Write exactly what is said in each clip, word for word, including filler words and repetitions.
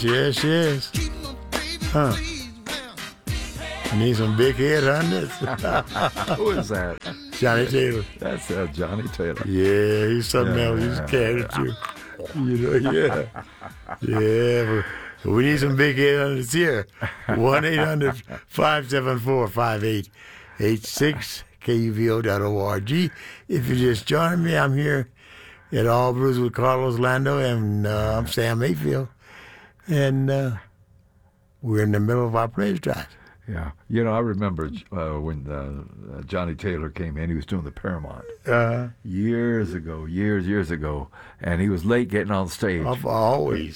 Yes, yes. Huh. You need some big head on this? Who is that? Johnny Taylor. That's uh, Johnny Taylor. Yeah, he's something Yeah, else. He's yeah. a character. You know, yeah. Yeah, but we need some big head on this here. one eight hundred five seven four five eight eight six, K U V O dot org. If you just joined me, I'm here at All Blues with Carlos Lando, and uh, I'm Sam Mayfield. And uh, we're in the middle of our pledge drive. Yeah. You know, I remember uh, when uh, Johnny Taylor came in, he was doing the Paramount. Uh, Years ago, years, years ago. And he was late getting on stage. Of always.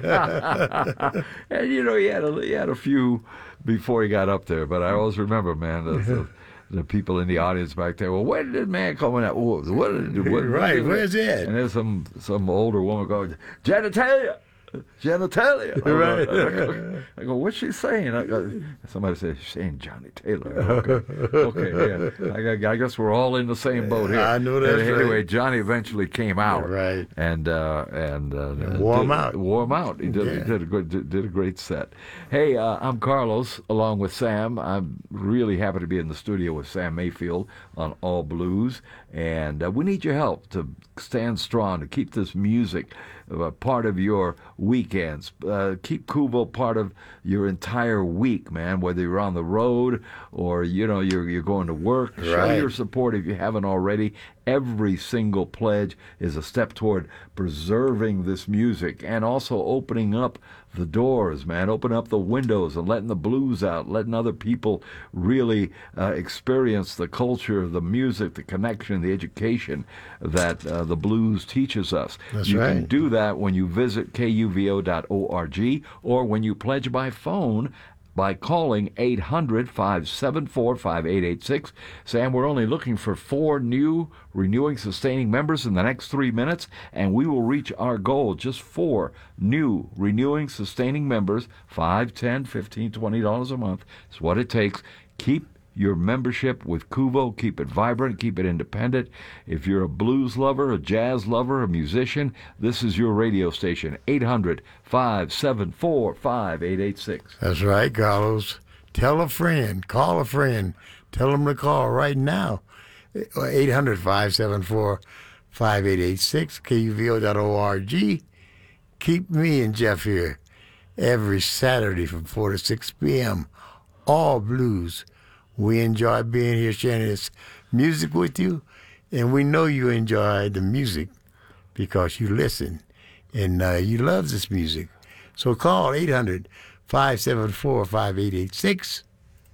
And, you know, he had, a, he had a few before he got up there. But I always remember, man, the, the, the people in the audience back there, well, when did man come in? What, what, what, Right, what, where's it? And there's some, some older woman going, genitalia! Genitalia. Right. I go, I go, what's she saying? I go, somebody said, she's saying Johnny Taylor. Okay, okay, yeah. I, I guess we're all in the same boat here. I know that's and Anyway, right. Johnny eventually came out. Right. And uh, and, uh, And wore him did- out. Wore him out. He did, Yeah. he did a good, did, did a great set. Hey, uh, I'm Carlos, along with Sam. I'm really happy to be in the studio with Sam Mayfield on All Blues, and uh, we need your help to stand strong, to keep this music uh, part of your weekends. Uh, keep Kuvo part of your entire week, man, whether you're on the road or, you know, you're, you're going to work. Show Right. your support if you haven't already. Every single pledge is a step toward preserving this music and also opening up the doors, man, open up the windows and letting the blues out, letting other people really uh, experience the culture, the music, the connection, the education that uh, the blues teaches us. That's you can right. do that when you visit K U V O dot org or when you pledge by phone by calling eight hundred five seven four five eight eight six. Sam, we're only looking for four new renewing sustaining members in the next three minutes, and we will reach our goal. Just four new renewing sustaining members, five, ten, fifteen, twenty dollars a month is what it takes. Keep your membership with Kuvo. Keep it vibrant. Keep it independent. If you're a blues lover, a jazz lover, a musician, this is your radio station. eight hundred five seven four five eight eight six. That's right, Carlos. Tell a friend. Call a friend. Tell them to call right now. eight hundred five seven four five eight eight six, K U V O dot org. Keep me and Jeff here every Saturday from four to six p.m. All Blues. We enjoy being here sharing this music with you, and we know you enjoy the music because you listen and uh, you love this music. So call eight hundred five seven four five eight eight six,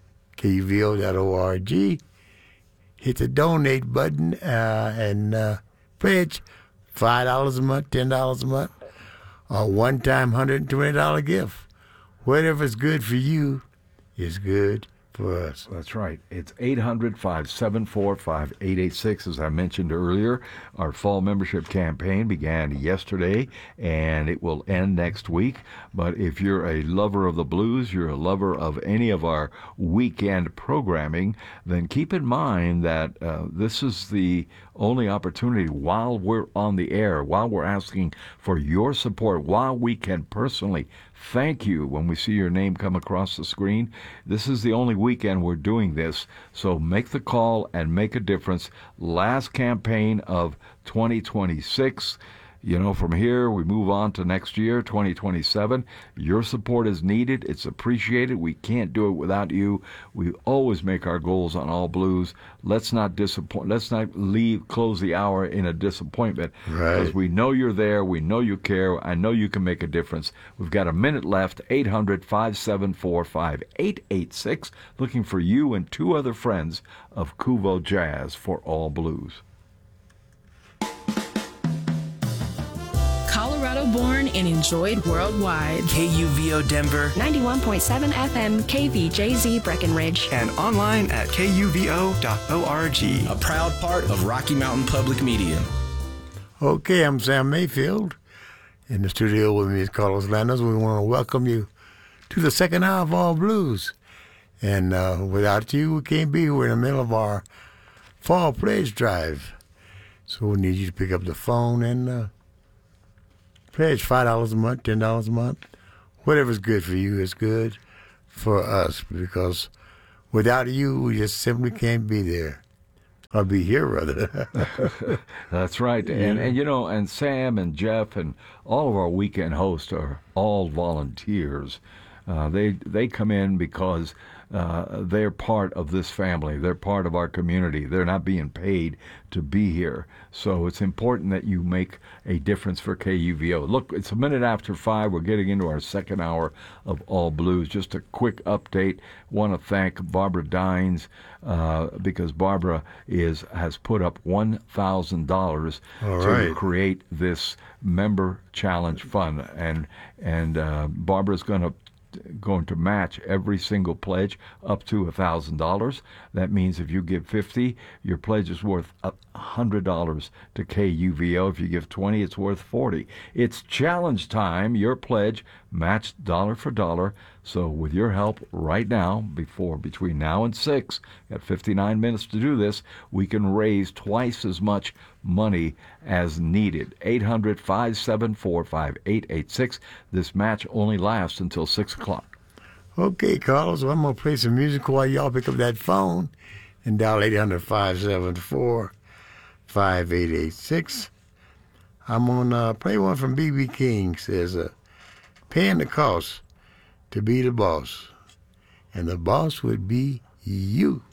K U V O dot org. Hit the donate button uh, and uh, pledge five dollars a month, ten dollars a month, or one-time one hundred twenty dollars gift. Whatever's good for you is good for us. That's right. It's eight hundred five seven four five eight eight six. As I mentioned earlier, our fall membership campaign began yesterday, and it will end next week. But if you're a lover of the blues, you're a lover of any of our weekend programming, then keep in mind that uh, this is the only opportunity while we're on the air, while we're asking for your support, while we can personally thank you when we see your name come across the screen. This is the only weekend we're doing this, so make the call and make a difference. Last campaign of twenty twenty-six. You know, from here, we move on to next year, twenty twenty-seven. Your support is needed. It's appreciated. We can't do it without you. We always make our goals on All Blues. Let's not disappoint. Let's not leave, close the hour in a disappointment. Right. Because we know you're there. We know you care. I know you can make a difference. We've got a minute left. eight hundred five seven four five eight eight six. Looking for you and two other friends of Kuvo Jazz for All Blues. Colorado-born and enjoyed worldwide. K U V O Denver ninety-one point seven F M K V J Z Breckenridge. and online at K U V O dot org. A proud part of Rocky Mountain Public Media. Okay, I'm Sam Mayfield. In the studio with me is Carlos Landos. We want to welcome you to the second hour of All Blues. And uh, without you, we can't be here. We're in the middle of our fall pledge drive. So we need you to pick up the phone and uh, pledge five dollars a month, ten dollars a month, whatever's good for you is good for us, because without you, we just simply can't be there. Or be here, rather. That's right. And, and, you know, and Sam and Jeff and all of our weekend hosts are all volunteers. Uh, they they come in because uh, they're part of this family. They're part of our community. They're not being paid to be here. So it's important that you make a difference for K U V O. Look, it's a minute after five. We're getting into our second hour of All Blues. Just a quick update. Want to thank Barbara Dines uh, because Barbara is has put up one thousand dollars to right. create this member challenge fund, and and uh, Barbara's going to going to match every single pledge up to one thousand dollars. That means if you give fifty, your pledge is worth one hundred dollars to K U V O. If you give twenty, it's worth forty. It's challenge time. Your pledge matched dollar for dollar. So with your help right now, before between now and six, got fifty-nine minutes to do this, we can raise twice as much money as needed. eight hundred, five seven four, five eight eight six. This match only lasts until six o'clock. Okay, Carlos, well, I'm going to play some music while y'all pick up that phone and dial eight hundred, five seven four, five eight eight six. I'm going to uh, play one from B B King. Says, uh, paying the cost to be the boss. And the boss would be you.